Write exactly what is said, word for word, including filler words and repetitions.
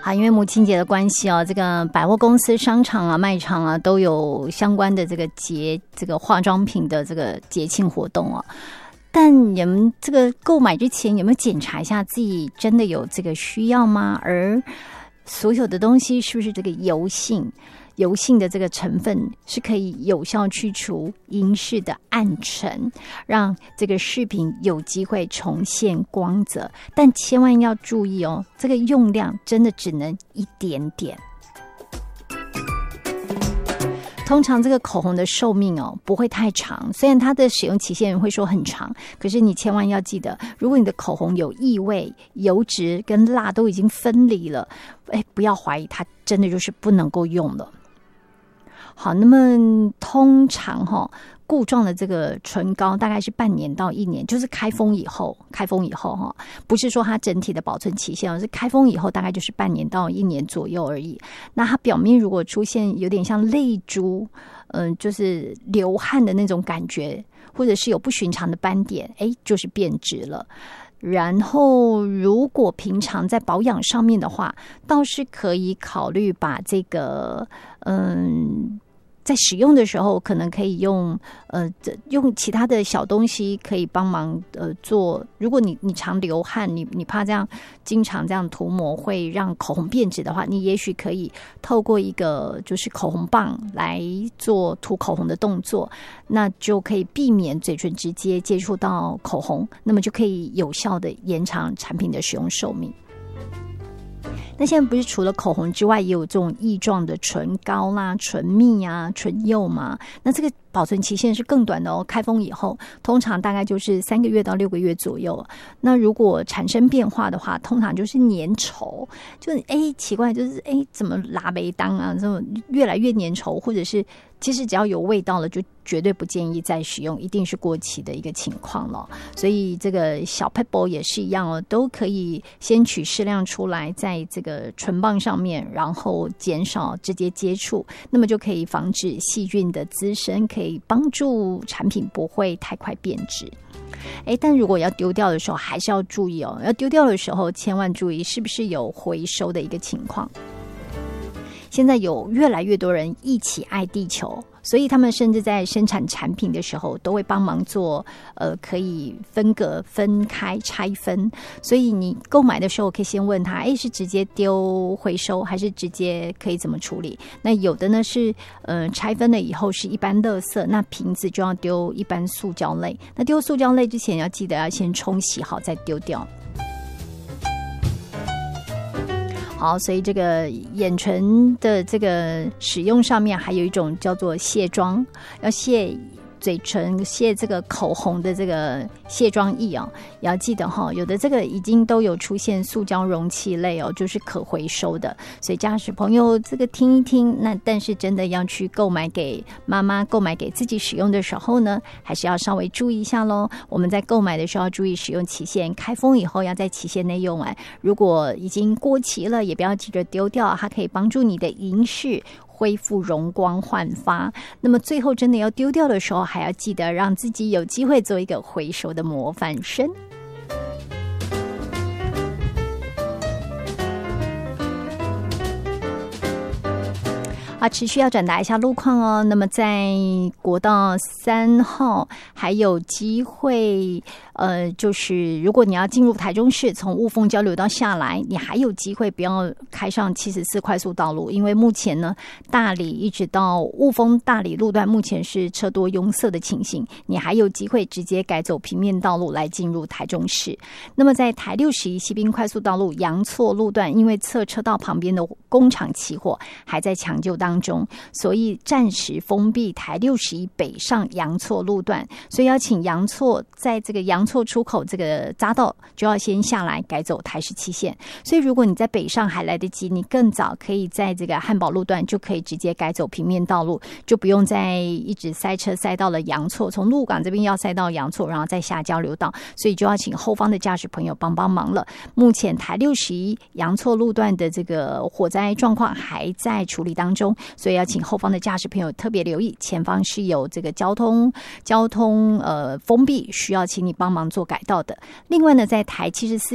好，因为母亲节的关系啊，这个百货公司、商场啊、卖场啊都有相关的这个节这个化妆品的这个节庆活动啊。但你们这个购买之前有没有检查一下自己真的有这个需要吗？而所有的东西是不是这个油性？油性的这个成分是可以有效去除银饰的暗沉，让这个饰品有机会重现光泽。但千万要注意哦，这个用量真的只能一点点。通常这个口红的寿命哦不会太长，虽然它的使用期限会说很长，可是你千万要记得，如果你的口红有异味、油脂跟蜡都已经分离了，哎，不要怀疑它真的就是不能够用了。好，那么通常哈、哦，固状的这个唇膏大概是半年到一年，就是开封以后，开封以后哈、哦，不是说它整体的保存期限，而是开封以后大概就是半年到一年左右而已。那它表面如果出现有点像泪珠，嗯、呃，就是流汗的那种感觉，或者是有不寻常的斑点，哎，就是变质了。然后如果平常在保养上面的话，倒是可以考虑把这个嗯在使用的时候可能可以用呃用其他的小东西可以帮忙呃做，如果你你常流汗，你你怕这样经常这样涂抹会让口红变质的话，你也许可以透过一个就是口红棒来做涂口红的动作，那就可以避免嘴唇直接接触到口红，那么就可以有效的延长产品的使用寿命。那现在不是除了口红之外也有这种液状的唇膏啦、唇蜜啊、唇釉嘛，那这个保存期限是更短的哦，开封以后通常大概就是三个月到六个月左右。那如果产生变化的话，通常就是粘稠，就是哎奇怪，就是哎怎么拉没当啊，这么越来越粘稠，或者是其实只要有味道了就绝对不建议再使用，一定是过期的一个情况了。所以这个小 pebble 也是一样哦，都可以先取适量出来在这个唇棒上面，然后减少直接接触，那么就可以防止细菌的滋生，可以帮助产品不会太快变质。诶，但如果要丢掉的时候还是要注意哦，要丢掉的时候千万注意是不是有回收的一个情况。现在有越来越多人一起爱地球，所以他们甚至在生产产品的时候都会帮忙做呃，可以分隔分开拆分，所以你购买的时候可以先问他，诶，是直接丢回收还是直接可以怎么处理。那有的呢是呃拆分了以后是一般垃圾，那瓶子就要丢一般塑胶类，那丢塑胶类之前要记得要先冲洗好再丢掉。好，所以这个眼唇的这个使用上面还有一种叫做卸妆，要卸嘴唇、卸这个口红的这个卸妆液哦，也要记得哈、哦，有的这个已经都有出现塑胶容器类哦，就是可回收的，所以家使朋友这个听一听，那但是真的要去购买给妈妈、购买给自己使用的时候呢，还是要稍微注意一下咯。我们在购买的时候要注意使用期限，开封以后要在期限内用完，如果已经过期了，也不要急着丢掉，它可以帮助你的银饰恢复容光焕发。那么最后真的要丢掉的时候，还要记得让自己有机会做一个回收的模范生。啊，持续要转达一下路况哦。那么在国道三号还有机会，呃，就是如果你要进入台中市，从雾峰交流道下来，你还有机会不要开上七十四快速道路，因为目前呢，大里一直到雾峰大里路段目前是车多拥塞的情形，你还有机会直接改走平面道路来进入台中市。那么在台六十一西滨快速道路阳错路段，因为侧车道旁边的工厂起火还在抢救当中，所以暂时封闭台六十一北上阳错路段，所以要请阳错在这个阳错出口这个匝道就要先下来改走台十七线，所以如果你在北上还来得及，你更早可以在这个汉宝路段就可以直接改走平面道路，就不用再一直塞车塞到了阳错，从鹿港这边要塞到阳错，然后再下交流道，所以就要请后方的驾驶朋友帮帮忙了。目前台六十一阳错路段的这个火灾状况还在处理当中，所以要请后方的驾驶朋友特别留意，前方是有这个交通交通呃封闭，需要请你帮忙做改道的。另外呢，在台七十四